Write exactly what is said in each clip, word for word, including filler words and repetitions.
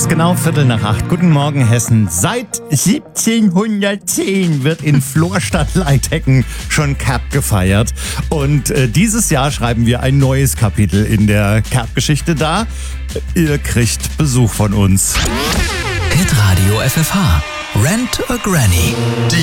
ist genau Viertel nach acht. Guten Morgen, Hessen. Seit siebzehnhundertzehn wird in Florstadt-Leithecken schon Cap gefeiert. Und äh, dieses Jahr schreiben wir ein neues Kapitel in der Cap-Geschichte dar. Ihr kriegt Besuch von uns. Hitradio F F H. Rent a Granny.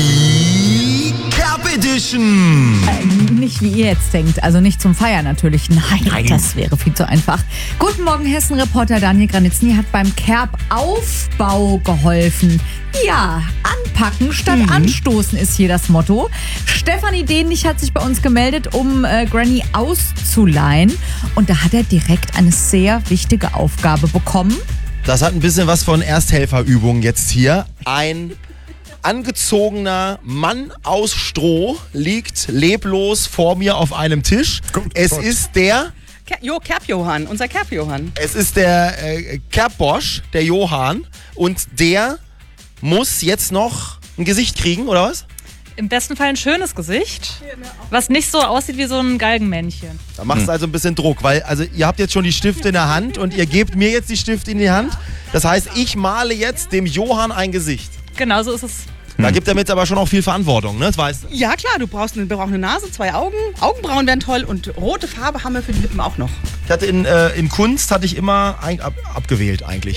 Die Cap Edition. Äh, nicht wie ihr jetzt denkt, also nicht zum Feiern natürlich. Nein, Nein. das wäre viel zu einfach. Guten Morgen, Hessen-Reporter Daniel Granitzny hat beim Cap-Aufbau geholfen. Ja, anpacken statt Mhm. anstoßen ist hier das Motto. Stefanie Dehnlich hat sich bei uns gemeldet, um äh, Granny auszuleihen. Und da hat er direkt eine sehr wichtige Aufgabe bekommen. Das hat ein bisschen was von Ersthelferübung jetzt hier. Ein angezogener Mann aus Stroh liegt leblos vor mir auf einem Tisch. Gut, es Gott. ist der, Jo, Kerb-Johann, unser Kerb-Johann. es ist der äh, Kerbosch, der Johann. Und der muss jetzt noch ein Gesicht kriegen, oder was? Im besten Fall ein schönes Gesicht, was nicht so aussieht wie so ein Galgenmännchen. Da macht es also ein bisschen Druck, weil also ihr habt jetzt schon die Stifte in der Hand und ihr gebt mir jetzt die Stifte in die Hand. Das heißt, ich male jetzt dem Johann ein Gesicht. Genau so ist es. Da gibt er mit aber schon auch viel Verantwortung, ne? Das weißt du. Ja klar, du brauchst eine, brauchst eine Nase, zwei Augen. Augenbrauen wären toll und rote Farbe haben wir für die Lippen auch noch. Ich hatte in, äh, in Kunst hatte ich immer ein, ab, abgewählt eigentlich.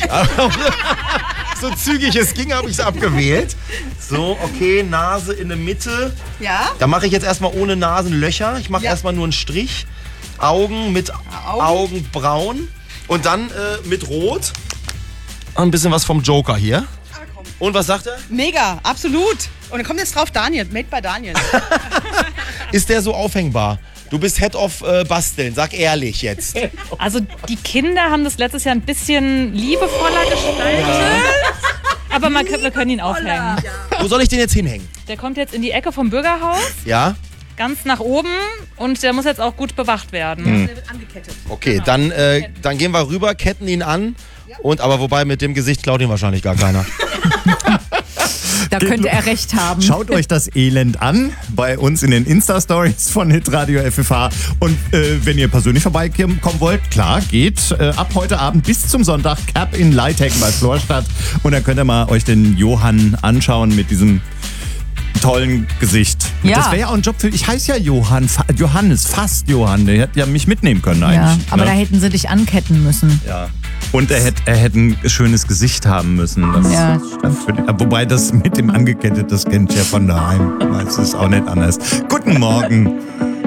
So zügig es ging, habe ich es abgewählt. So, okay, Nase in der Mitte. Ja? Da mache ich jetzt erstmal ohne Nasenlöcher. Ich mache Ja. erstmal nur einen Strich. Augen mit Augen. Augenbrauen. Und dann äh, mit Rot. Ein bisschen was vom Joker hier. Und was sagt er? Mega, absolut. Und dann kommt jetzt drauf Daniel, made by Daniel. Ist der so aufhängbar? Du bist Head of äh, Basteln, sag ehrlich jetzt. Also die Kinder haben das letztes Jahr ein bisschen liebevoller gestaltet. Aber man, wir können ihn aufhängen. Wo soll ich den jetzt hinhängen? Der kommt jetzt in die Ecke vom Bürgerhaus, Ja? ganz nach oben. Und der muss jetzt auch gut bewacht werden. Der wird angekettet. Okay, dann, äh, dann gehen wir rüber, ketten ihn an. Und aber wobei mit dem Gesicht klaut ihn wahrscheinlich gar keiner. Da könnte er recht haben. Schaut euch das Elend an bei uns in den Insta-Stories von Hitradio F F H. Und äh, wenn ihr persönlich vorbeikommen wollt, klar, geht äh, ab heute Abend bis zum Sonntag Cap in Leithecken bei Florstadt. Und dann könnt ihr mal euch den Johann anschauen mit diesem tollen Gesicht. Ja. Das wäre ja auch ein Job für... Ich heiße ja Johann, Fa- Johannes, fast Johann. Der hätte ja mich mitnehmen können Ja, eigentlich. aber ne? da hätten sie dich anketten müssen. Ja. Und er hätte, er hätte ein schönes Gesicht haben müssen. Das, Ja, das, wobei das mit dem angekettet, das kennt ihr von daheim. Das ist auch nicht anders. Guten Morgen.